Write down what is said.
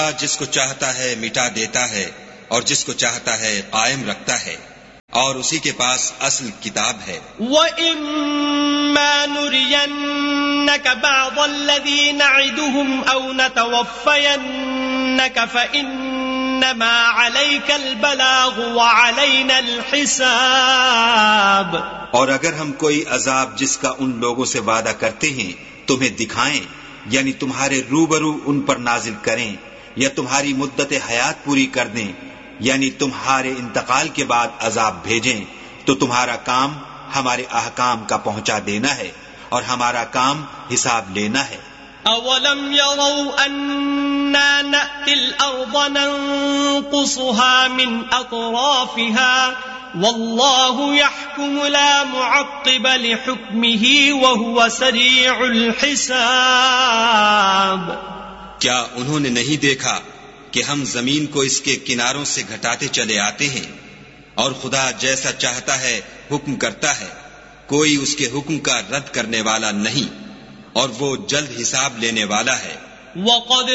جس کو چاہتا ہے مٹا دیتا ہے اور جس کو چاہتا ہے قائم رکھتا ہے، اور اسی کے پاس اصل کتاب ہے۔ وَإِمَّا نُرِيَنَّكَ بَعْضَ الَّذِي نَعِدُهُمْ أَوْ نَتَوَفَّيَنَّكَ فَإِنَّمَا عَلَيْكَ الْبَلَاغُ وَعَلَيْنَا الْحِسَابُ۔ اور اگر ہم کوئی عذاب جس کا ان لوگوں سے وعدہ کرتے ہیں تمہیں دکھائیں، یعنی تمہارے روبرو ان پر نازل کریں، یا تمہاری مدت حیات پوری کر دیں، یعنی تمہارے انتقال کے بعد عذاب بھیجیں، تو تمہارا کام ہمارے احکام کا پہنچا دینا ہے اور ہمارا کام حساب لینا ہے۔ اولم يروا اننا نأتي الارض ننقصها من اطرافها والله يحكم لا معقب لحكمه وهو سريع الحساب۔ کیا انہوں نے نہیں دیکھا کہ ہم زمین کو اس کے کناروں سے گھٹاتے چلے آتے ہیں، اور خدا جیسا چاہتا ہے حکم کرتا ہے، کوئی اس کے حکم کا رد کرنے والا نہیں، اور وہ جلد حساب لینے والا ہے۔ وَقَدْ